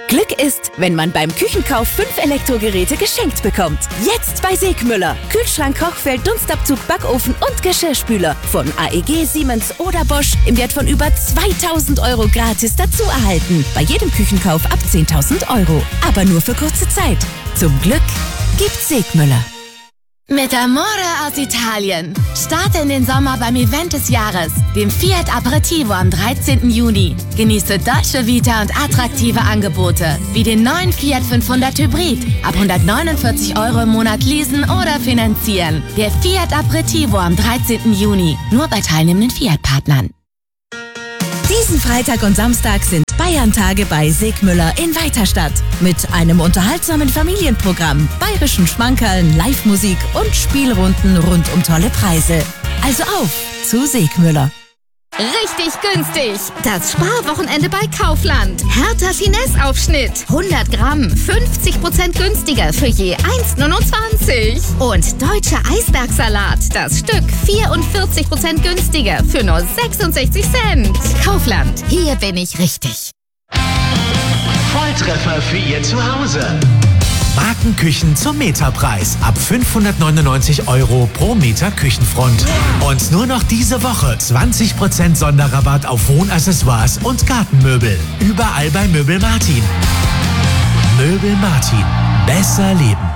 Glück ist, wenn man beim Küchenkauf 5 Elektrogeräte geschenkt bekommt. Jetzt bei Segmüller. Kühlschrank, Kochfeld, Dunstabzug, Backofen und Geschirrspüler. Von AEG, Siemens oder Bosch im Wert von über 2.000 € gratis dazu erhalten. Bei jedem Küchenkauf ab 10.000 €. Aber nur für kurze Zeit. Zum Glück gibt's Segmüller. Mit Amore aus Italien. Starte in den Sommer beim Event des Jahres, dem Fiat Aperitivo am 13. Juni. Genieße Dolce Vita und attraktive Angebote, wie den neuen Fiat 500 Hybrid. Ab 149 € im Monat leasen oder finanzieren. Der Fiat Aperitivo am 13. Juni. Nur bei teilnehmenden Fiat-Partnern. Diesen Freitag und Samstag sind Bayern-Tage bei Segmüller in Weiterstadt. Mit einem unterhaltsamen Familienprogramm, bayerischen Schmankerln, Live-Musik und Spielrunden rund um tolle Preise. Also auf zu Segmüller. Richtig günstig. Das Sparwochenende bei Kaufland. Hertha Finesse-Aufschnitt. 100 Gramm, 50% günstiger für je 1,29. Und deutscher Eisbergsalat. Das Stück 44% günstiger für nur 66 Cent. Kaufland. Hier bin ich richtig. Volltreffer für Ihr Zuhause. Markenküchen zum Meterpreis. Ab 599 € pro Meter Küchenfront. Und nur noch diese Woche 20% Sonderrabatt auf Wohnaccessoires und Gartenmöbel. Überall bei Möbel Martin. Möbel Martin. Besser leben.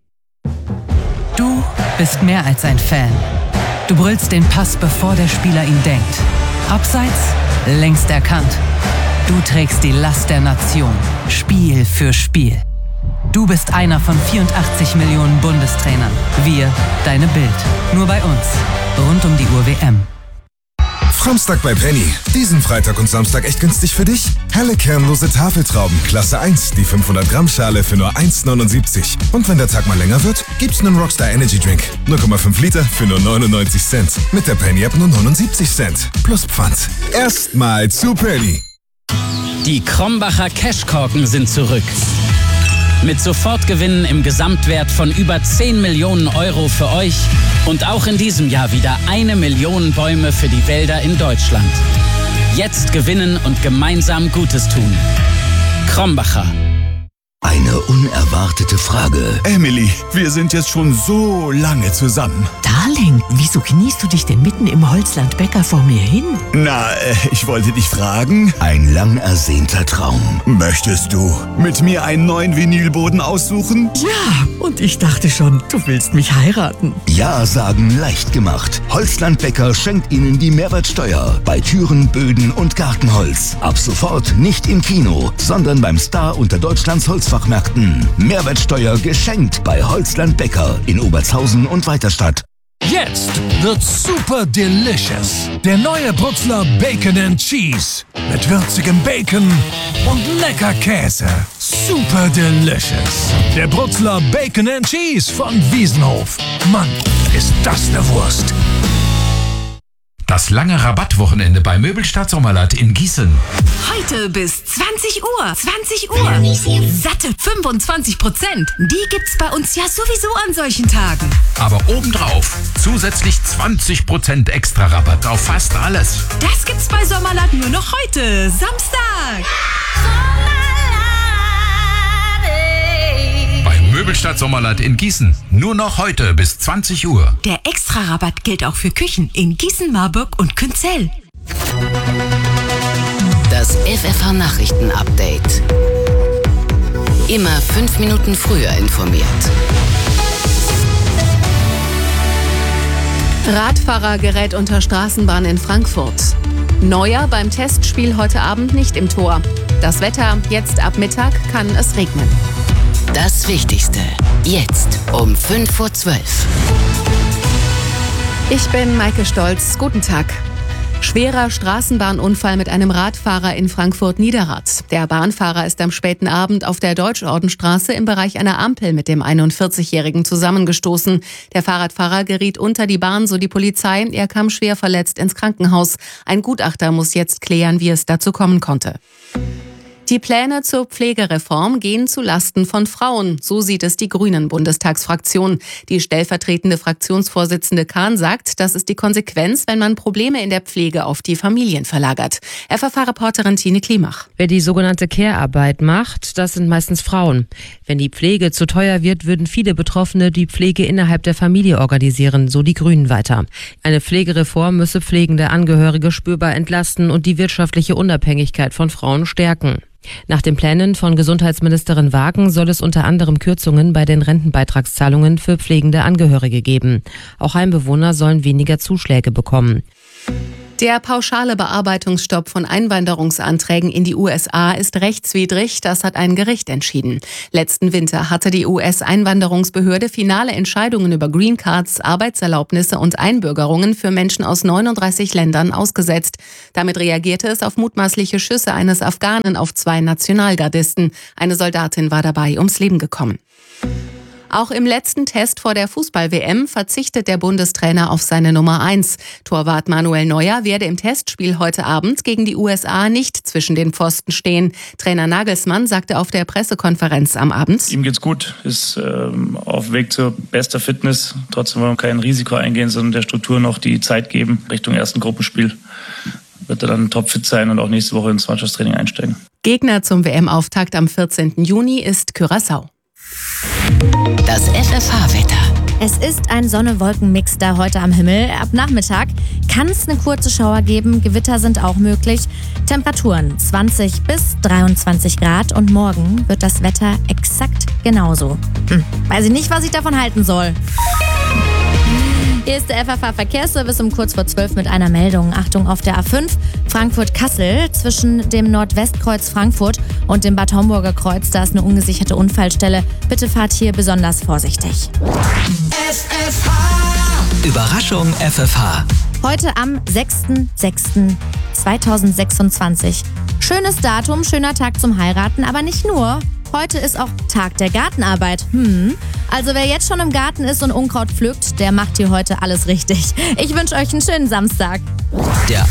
Du bist mehr als ein Fan. Du brüllst den Pass, bevor der Spieler ihn denkt. Abseits längst erkannt. Du trägst die Last der Nation. Spiel für Spiel. Du bist einer von 84 Millionen Bundestrainern. Wir, deine Bild. Nur bei uns. Rund um die Uhr WM. Samstag bei Penny. Diesen Freitag und Samstag echt günstig für dich? Helle kernlose Tafeltrauben, Klasse 1, die 500 Gramm Schale für nur 1,79. Und wenn der Tag mal länger wird, gibt's einen Rockstar Energy Drink. 0,5 Liter für nur 99 Cent. Mit der Penny App nur 79 Cent. Plus Pfand. Erstmal zu Penny. Die Krombacher Cashkorken sind zurück. Mit Sofortgewinnen im Gesamtwert von über 10 Millionen € für euch und auch in diesem Jahr wieder 1 Million Bäume für die Wälder in Deutschland. Jetzt gewinnen und gemeinsam Gutes tun. Krombacher. Eine unerwartete Frage. Emily, wir sind jetzt schon so lange zusammen. Darling, wieso kniest du dich denn mitten im Holzland-Bäcker vor mir hin? Na, ich wollte dich fragen. Ein lang ersehnter Traum. Möchtest du mit mir einen neuen Vinylboden aussuchen? Ja, und ich dachte schon, du willst mich heiraten. Ja sagen leicht gemacht. Holzland-Bäcker schenkt Ihnen die Mehrwertsteuer bei Türen, Böden und Gartenholz. Ab sofort nicht im Kino, sondern beim Star unter Deutschlands Holzfachmärkten. Mehrwertsteuer geschenkt bei Holzland-Bäcker in Obertshausen und Weiterstadt. Jetzt wird's super delicious. Der neue Brutzler Bacon and Cheese. Mit würzigem Bacon und lecker Käse. Super delicious. Der Brutzler Bacon and Cheese von Wiesenhof. Mann, ist das eine Wurst. Das lange Rabattwochenende bei Möbelstadt Sommerland in Gießen. Heute bis 20 Uhr. 20 Uhr. Satte 25%. Die gibt's bei uns ja sowieso an solchen Tagen. Aber obendrauf zusätzlich 20% extra Rabatt auf fast alles. Das gibt's bei Sommerland nur noch heute, Samstag. Bei Möbelstadt Sommerland in Gießen. Nur noch heute bis 20 Uhr. Der Extra-Rabatt gilt auch für Küchen in Gießen, Marburg und Künzell. Das FFH-Nachrichten-Update. Immer 5 Minuten früher informiert. Radfahrer gerät unter Straßenbahn in Frankfurt. Neuer beim Testspiel heute Abend nicht im Tor. Das Wetter, jetzt ab Mittag kann es regnen. Das Wichtigste, jetzt um 5:12 Uhr. Ich bin Maike Stolz. Guten Tag. Schwerer Straßenbahnunfall mit einem Radfahrer in Frankfurt-Niederrad. Der Bahnfahrer ist am späten Abend auf der Deutschordenstraße im Bereich einer Ampel mit dem 41-Jährigen zusammengestoßen. Der Fahrradfahrer geriet unter die Bahn, so die Polizei. Er kam schwer verletzt ins Krankenhaus. Ein Gutachter muss jetzt klären, wie es dazu kommen konnte. Die Pläne zur Pflegereform gehen zu Lasten von Frauen. So sieht es die Grünen-Bundestagsfraktion. Die stellvertretende Fraktionsvorsitzende Kahn sagt, das ist die Konsequenz, wenn man Probleme in der Pflege auf die Familien verlagert. FFH-Reporterin Tine Klimach. Wer die sogenannte Care-Arbeit macht, das sind meistens Frauen. Wenn die Pflege zu teuer wird, würden viele Betroffene die Pflege innerhalb der Familie organisieren, so die Grünen weiter. Eine Pflegereform müsse pflegende Angehörige spürbar entlasten und die wirtschaftliche Unabhängigkeit von Frauen stärken. Nach den Plänen von Gesundheitsministerin Wagen soll es unter anderem Kürzungen bei den Rentenbeitragszahlungen für pflegende Angehörige geben. Auch Heimbewohner sollen weniger Zuschläge bekommen. Der pauschale Bearbeitungsstopp von Einwanderungsanträgen in die USA ist rechtswidrig, das hat ein Gericht entschieden. Letzten Winter hatte die US-Einwanderungsbehörde finale Entscheidungen über Green Cards, Arbeitserlaubnisse und Einbürgerungen für Menschen aus 39 Ländern ausgesetzt. Damit reagierte es auf mutmaßliche Schüsse eines Afghanen auf 2 Nationalgardisten. Eine Soldatin war dabei ums Leben gekommen. Auch im letzten Test vor der Fußball-WM verzichtet der Bundestrainer auf seine Nummer 1. Torwart Manuel Neuer werde im Testspiel heute Abend gegen die USA nicht zwischen den Pfosten stehen. Trainer Nagelsmann sagte auf der Pressekonferenz am Abend: Ihm geht's gut, ist auf Weg zur bester Fitness. Trotzdem wollen wir kein Risiko eingehen, sondern der Struktur noch die Zeit geben. Richtung ersten Gruppenspiel wird er dann topfit sein und auch nächste Woche ins Mannschaftstraining einsteigen. Gegner zum WM-Auftakt am 14. Juni ist Curaçao. Das FFH-Wetter. Es ist ein Sonne-Wolken-Mix da heute am Himmel. Ab Nachmittag kann es eine kurze Schauer geben. Gewitter sind auch möglich. Temperaturen 20 bis 23 Grad. Und morgen wird das Wetter exakt genauso. Weiß ich nicht, was ich davon halten soll. Hier ist der FFH-Verkehrsservice um kurz vor 12 mit einer Meldung. Achtung auf der A5 Frankfurt-Kassel zwischen dem Nordwestkreuz Frankfurt und dem Bad Homburger Kreuz. Da ist eine ungesicherte Unfallstelle. Bitte fahrt hier besonders vorsichtig. FFH. Überraschung FFH. Heute am 6.6.2026. Schönes Datum, schöner Tag zum Heiraten, aber nicht nur. Heute ist auch Tag der Gartenarbeit. Also wer jetzt schon im Garten ist und Unkraut pflückt, der macht hier heute alles richtig. Ich wünsche euch einen schönen Samstag. Der